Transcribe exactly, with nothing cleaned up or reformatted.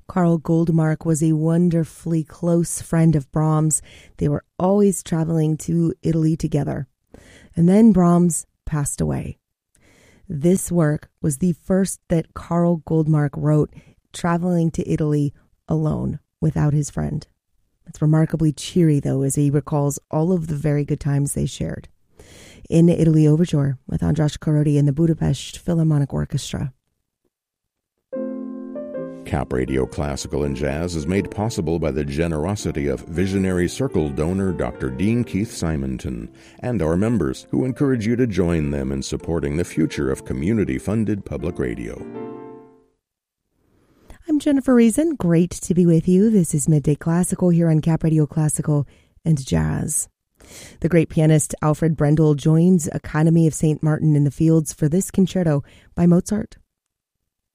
Karl Goldmark was a wonderfully close friend of Brahms. They were always traveling to Italy together. And then Brahms passed away. This work was the first that Karl Goldmark wrote, traveling to Italy alone without his friend. It's remarkably cheery, though, as he recalls all of the very good times they shared. In Italy Overture with Andras Károlyi and the Budapest Philharmonic Orchestra. Cap Radio Classical and Jazz is made possible by the generosity of Visionary Circle donor Doctor Dean Keith Simonton and our members, who encourage you to join them in supporting the future of community-funded public radio. I'm Jennifer Reason. Great to be with you. This is Midday Classical here on Cap Radio Classical and Jazz. The great pianist Alfred Brendel joins Academy of Saint Martin in the Fields for this concerto by Mozart.